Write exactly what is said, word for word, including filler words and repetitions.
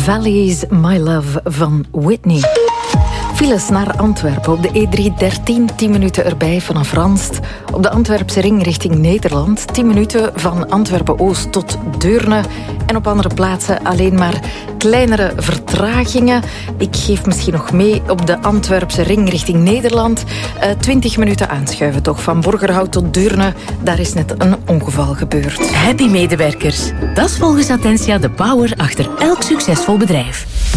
Valley's My Love van Whitney. Files naar Antwerpen op de E drie dertien, tien minuten erbij vanaf Ranst. Op de Antwerpse ring richting Nederland, tien minuten van Antwerpen-Oost tot Deurne. En op andere plaatsen alleen maar kleinere vertragingen. Ik geef misschien nog mee op de Antwerpse ring richting Nederland. Uh, twintig minuten aanschuiven toch, van Borgerhout tot Deurne. Daar is net een ongeval gebeurd. Happy medewerkers. Dat is volgens Attentia de power achter elk succesvol bedrijf.